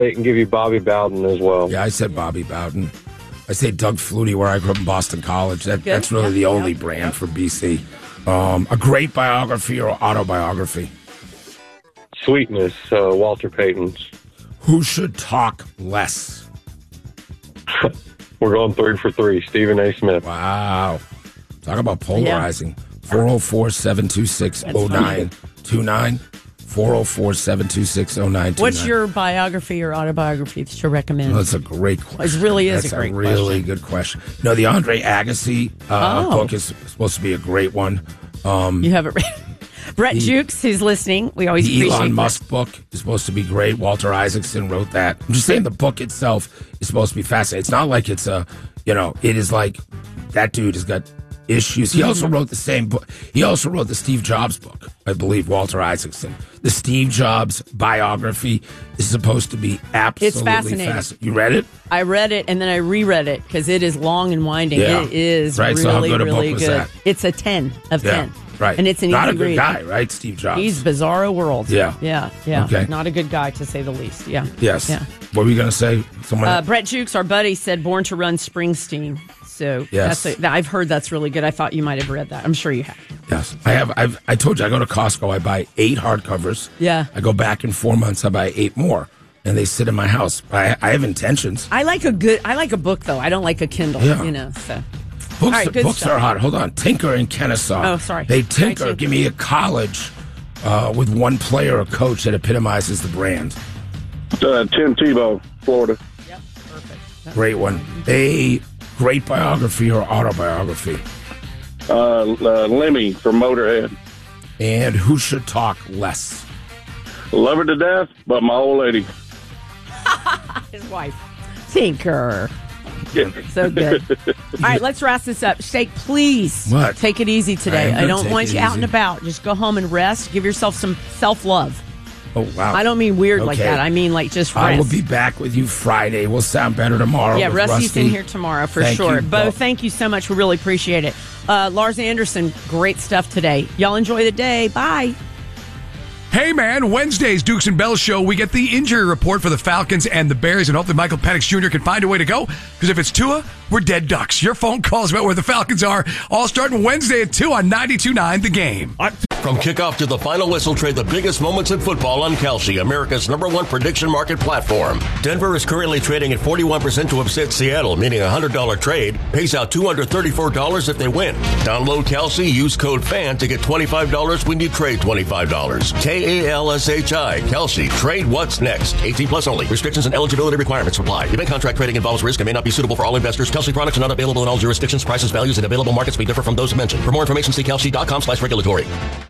They can give you Bobby Bowden as well. Yeah, I said Bobby Bowden. I say Doug Flutie, where I grew up in Boston College. That's really the only brand for BC. A great biography or autobiography? Sweetness, Walter Payton's. Who should talk less? We're going 3 for 3. Stephen A. Smith. Wow. Talk about polarizing. 404-726-0929. 404-726-0929. What's your biography or autobiography that you recommend? That's a great question. It really is a great question. That's a really good question. No, the Andre Agassi book is supposed to be a great one. You have it right. Brett Jukes, who's listening. We always appreciate Elon Musk book is supposed to be great. Walter Isaacson wrote that. I'm just saying the book itself is supposed to be fascinating. It's not like it's it is like that dude has got issues. He also wrote the same book. He also wrote the Steve Jobs book, I believe, Walter Isaacson. The Steve Jobs biography is supposed to be absolutely fascinating. You read it? I read it, and then I reread it because it is long and winding. Yeah. It is really, so how good really good. That? It's a 10 of 10. Right. And it's an not easy a good read. guy, right? Steve Jobs. He's bizarro world. Yeah. Okay. Not a good guy, to say the least. Yeah. Yes. Yeah. What were you going to say? Brett Jukes, our buddy, said Born to Run Springsteen. So yes. I've heard that's really good. I thought you might have read that. I'm sure you have. Yes. I have. I told you, I go to Costco. I buy 8 hardcovers. Yeah. I go back in 4 months. I buy 8 more. And they sit in my house. I have intentions. I like a book, though. I don't like a Kindle, so... Books are hot. Hold on. Tinker in Kennesaw. Oh, sorry. Hey, Tinker, give me a college with one player or coach that epitomizes the brand. Tim Tebow, Florida. Yep, perfect. Great one. A great biography or autobiography? Lemmy from Motorhead. And who should talk less? Love her to death, but my old lady. His wife. Tinker. So good. All right, let's wrap this up. Shake, please take it easy today. I don't want you out and about. Just go home and rest. Give yourself some self-love. Oh, wow. I don't mean weird like that. I mean like just rest. I will be back with you Friday. We'll sound better tomorrow. Yeah, with Rusty's Rusty. in here tomorrow for sure. Bo, thank you so much. We really appreciate it. Lars Anderson, great stuff today. Y'all enjoy the day. Bye. Hey, man, Wednesday's Dukes and Bell show, we get the injury report for the Falcons and the Bears, and hopefully Michael Penix Jr. can find a way to go, because if it's Tua, we're dead ducks. Your phone calls about where the Falcons are, all starting Wednesday at 2 on 92.9 The Game. From kickoff to the final whistle, trade the biggest moments in football on Kalshi, America's #1 prediction market platform. Denver is currently trading at 41% to upset Seattle, meaning a $100 trade pays out $234 if they win. Download Kalshi, use code FAN to get $25 when you trade $25. KALSHI, Kalshi, trade what's next. 18 plus only. Restrictions and eligibility requirements apply. Event contract trading involves risk and may not be suitable for all investors. Kalshi products are not available in all jurisdictions. Prices, values, and available markets may differ from those mentioned. For more information, see kalshi.com/regulatory.